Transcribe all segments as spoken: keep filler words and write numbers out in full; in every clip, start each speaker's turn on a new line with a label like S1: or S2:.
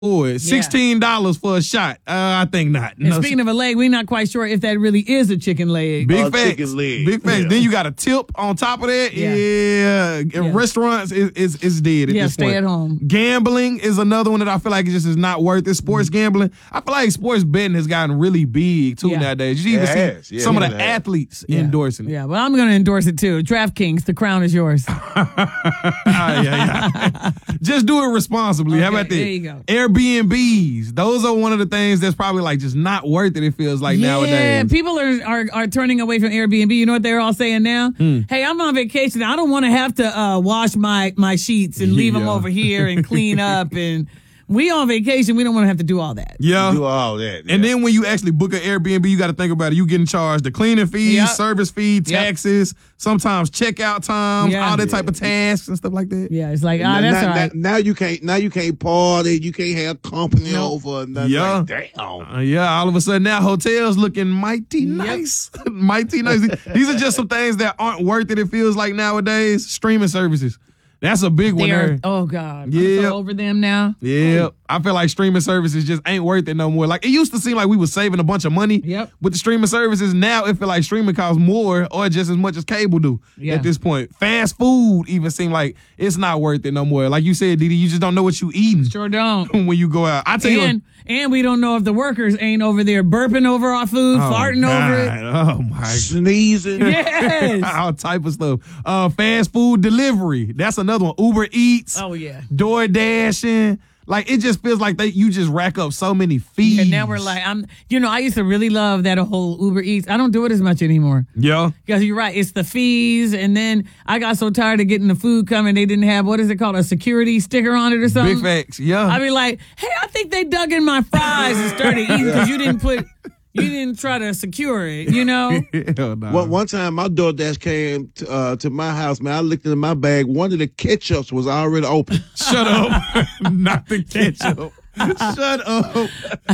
S1: it. sixteen dollars for a shot. Uh, I think not.
S2: And
S1: No,
S2: speaking of a leg, we're not quite sure if that really is a chicken leg.
S1: Big
S3: Uh,
S1: facts.
S3: chicken leg.
S1: Big facts.
S3: Yeah.
S1: Then you got a tip on top of that.
S2: Yeah.
S1: Yeah.
S2: Yeah.
S1: Restaurants is, is, is dead at
S2: Yeah,
S1: this
S2: stay
S1: point.
S2: at home.
S1: Gambling is another one that I feel like it just is not worth it. Sports
S3: Mm-hmm.
S1: gambling. I feel like sports betting has gotten really big too
S2: Yeah.
S1: nowadays. You even
S3: It
S1: see
S3: has. Yeah,
S1: some of
S3: it
S1: the
S3: has.
S1: athletes
S2: Yeah.
S1: endorsing it.
S2: Yeah, well, I'm going to endorse it too. DraftKings, the crown is yours.
S1: Ah, yeah, yeah. Just do it responsibly. How
S2: Okay,
S1: about that?
S2: there you go.
S1: Airbnbs. Those are one of the things that's probably like just not worth it. It feels like
S2: Yeah,
S1: nowadays.
S2: people are, are are turning away from Airbnb. You know what they're all saying now?
S1: Hmm.
S2: Hey, I'm on vacation. I don't want to have to uh, wash my, my sheets and leave them
S1: Yeah.
S2: over here and clean up. And we on vacation. We don't want to have to do all that.
S1: Yeah.
S3: Do all that.
S1: And
S3: yeah.
S1: then when you actually book an Airbnb, you got to think about it. You getting charged the cleaning fees,
S2: Yep.
S1: service fee,
S2: Yep.
S1: taxes, sometimes checkout times,
S2: Yeah.
S1: all that type of tasks and stuff like that.
S2: Yeah, it's like, ah,
S3: now,
S2: that's
S3: now,
S2: all right.
S3: now, now you can't. Now you can't party. You can't have company
S2: Nope.
S3: over. And nothing
S1: Yeah.
S3: like, damn.
S1: Uh, yeah, all of a sudden now hotels looking mighty nice. mighty nice. These are just some things that aren't worth it, it feels like nowadays. Streaming services. That's a big one
S2: They're,
S1: there.
S2: oh, God. I'm
S1: Yeah.
S2: so over them now.
S1: Yeah, I feel like streaming services just ain't worth it no more. Like it used to seem like we were saving a bunch of money
S2: Yep.
S1: with the streaming services. Now it feel like streaming costs more or just as much as cable do
S2: Yeah.
S1: at this point. Fast food even seem like it's not worth it no more. Like you said, Didi, you just don't know what you eating
S2: Sure don't.
S1: when you go out. I tell you,
S2: And and we don't know if the workers ain't over there burping over our food,
S1: oh,
S2: farting over it.
S1: God. Oh my
S3: Sneezing.
S2: Yes.
S1: all type of stuff. Uh, fast food delivery. That's another one. Uber Eats.
S2: Oh, yeah.
S1: Door dashing. Like it just feels like they you just rack up so many fees.
S2: And now we're like, I'm, you know, I used to really love that whole Uber Eats. I don't do it as much anymore.
S1: yeah.
S2: Because you're right, it's the fees. And then I got so tired of getting the food coming, they didn't have, what is it called, a security sticker on it or something?
S1: Big facts. Yeah.
S2: I'd be like, hey, I think they dug in my fries and started eating because you didn't put, you didn't try to secure it, you know?
S1: Hell no.
S3: One, one time, my DoorDash came to, uh, to my house, man. I looked into my bag. One of the ketchups was already open.
S1: Shut up. Not the ketchup. Shut up.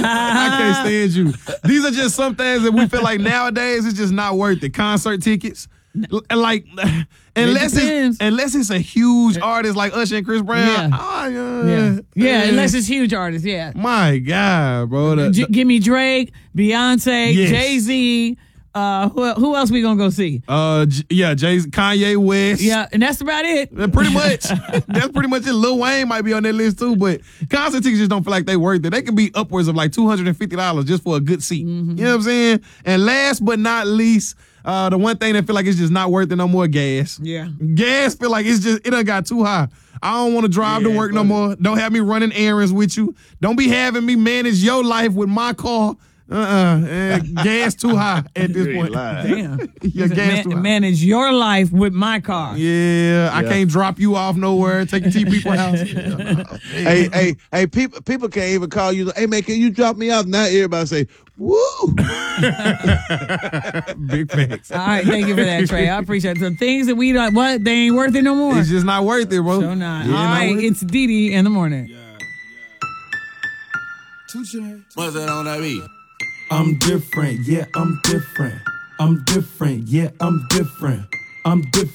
S1: I can't stand you. These are just some things that we feel like nowadays it's just not worth it. Concert tickets. L- Like unless
S2: depends.
S1: it's unless it's a huge artist like Usher and Chris Brown.
S2: Yeah.
S1: Oh, yeah.
S2: Yeah. Yeah,
S1: Uh,
S2: unless it's huge artists, yeah.
S1: my God, bro. The-
S2: J- give me Drake, Beyonce,
S1: Yes.
S2: Jay-Z. Uh, who, who else we gonna go see?
S1: uh J- yeah, Jay Kanye West.
S2: Yeah, and that's about it.
S1: Uh, Pretty much. That's pretty much it. Lil Wayne might be on that list too, but concert tickets just don't feel like they worth it. They can be upwards of like two hundred fifty dollars just for a good seat.
S2: Mm-hmm.
S1: You know what I'm saying? And last but not least, uh, the one thing that feel like it's just not worth it no more, gas.
S2: Yeah.
S1: Gas feel like it's just, it done got too high. I don't want to drive to
S3: Yeah,
S1: work no
S3: buddy.
S1: more. Don't have me running errands with you. Don't be having me manage your life with my car. Uh-uh. Eh, gas too high at this
S3: You ain't
S1: point.
S3: lying.
S2: Damn.
S1: Your gas too
S2: Man-
S1: high.
S2: manage your life with my car.
S1: Yeah, I
S3: Yeah.
S1: can't drop you off nowhere. Take you to your people's house.
S3: hey, hey, hey, people, people can't even call you. Hey, man, can you drop me off? Now everybody say, woo.
S1: Big facts.
S2: All right, thank you for that, Trey. I appreciate it. Some things that we don't, what, they ain't worth it no more.
S1: It's just not worth it, bro.
S2: So not.
S1: Yeah,
S2: All
S1: not
S2: right,
S1: worth it.
S2: it's Didi in the morning.
S4: What's that on that beat?
S5: I'm different, yeah, I'm different. I'm different, yeah, I'm different. I'm different.